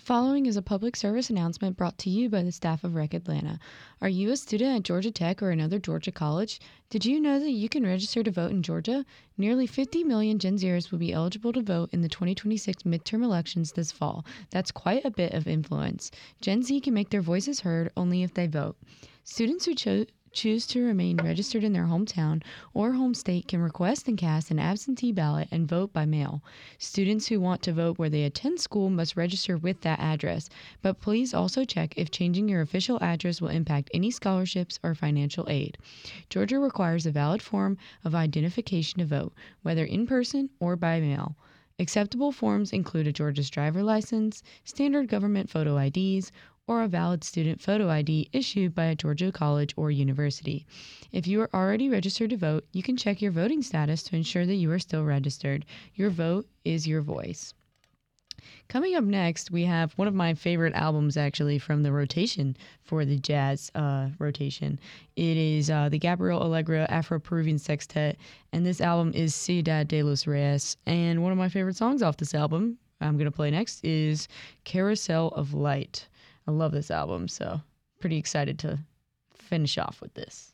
Following is a public service announcement brought to you by the staff of Rec Atlanta. Are you a student at Georgia Tech or another Georgia college? Did you know that you can register to vote in Georgia? Nearly 50 million Gen Zers will be eligible to vote in the 2026 midterm elections this fall. That's quite a bit of influence. Gen Z can make their voices heard only if they vote. Students who choose to remain registered in their hometown or home state can request and cast an absentee ballot and vote by mail. Students who want to vote where they attend school must register with that address, but please also check if changing your official address will impact any scholarships or financial aid. Georgia requires a valid form of identification to vote, whether in person or by mail. Acceptable forms include a Georgia's driver license, standard government photo IDs, or a valid student photo ID issued by a Georgia college or university. If you are already registered to vote, you can check your voting status to ensure that you are still registered. Your vote is your voice. Coming up next, we have one of my favorite albums actually from the rotation for the jazz rotation. It is the Gabriel Allegra Afro-Peruvian Sextet, and this album is Ciudad de los Reyes. And one of my favorite songs off this album I'm going to play next is Carousel of Light. I love this album, so pretty excited to finish off with this.